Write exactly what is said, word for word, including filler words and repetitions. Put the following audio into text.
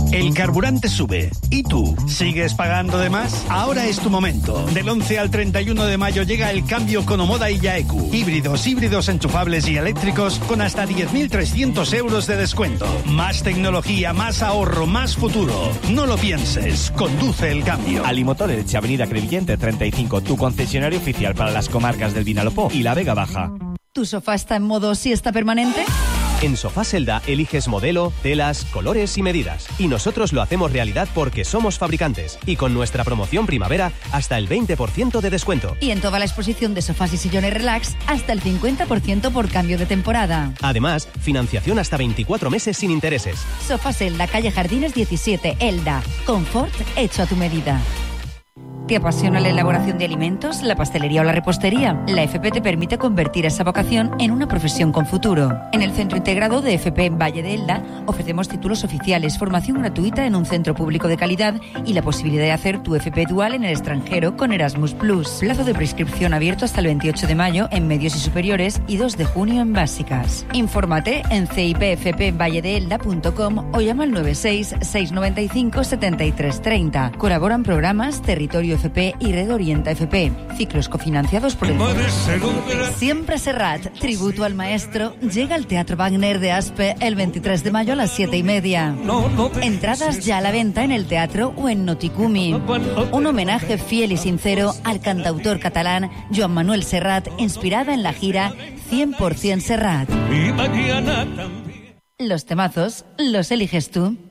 El carburante sube. ¿Y tú? ¿Sigues pagando de más? Ahora es tu momento. Del once al treinta y uno de mayo llega el cambio con Omoda y Yaeku. Híbridos, híbridos enchufables y eléctricos con hasta diez mil trescientos euros de descuento. Más tecnología, más ahorro, más futuro. No lo pienses. Conduce el cambio. Alimotor Elche, Avenida Crevillente treinta y cinco, tu concesionario oficial para las comarcas del Vinalopó y la Vega Baja. ¿Tu sofá está en modo siesta permanente? En Sofá Selda eliges modelo, telas, colores y medidas. Y nosotros lo hacemos realidad porque somos fabricantes. Y con nuestra promoción primavera, hasta el veinte por ciento de descuento. Y en toda la exposición de sofás y sillones relax, hasta el cincuenta por ciento por cambio de temporada. Además, financiación hasta veinticuatro meses sin intereses. Sofá Selda, calle Jardines diecisiete, Elda. Confort hecho a tu medida. ¿Te apasiona la elaboración de alimentos, la pastelería o la repostería? La F P te permite convertir esa vocación en una profesión con futuro. En el Centro Integrado de F P Valle de Elda ofrecemos títulos oficiales, formación gratuita en un centro público de calidad y la posibilidad de hacer tu F P dual en el extranjero con Erasmus plus. Plazo de prescripción abierto hasta el veintiocho de mayo en medios y superiores y dos de junio en básicas. Infórmate en c i p f p valle de elda punto com o llama al nueve seis seis nueve cinco siete tres tres cero. Colaboran programas Territorio F P y Red Orienta F P. Ciclos cofinanciados por el... Siempre Serrat, tributo al maestro, llega al Teatro Wagner de Aspe el veintitrés de mayo a las siete y media. Entradas ya a la venta en el teatro o en Noticumi. Un homenaje fiel y sincero al cantautor catalán Joan Manuel Serrat, inspirada en la gira cien por ciento Serrat. Los temazos los eliges tú.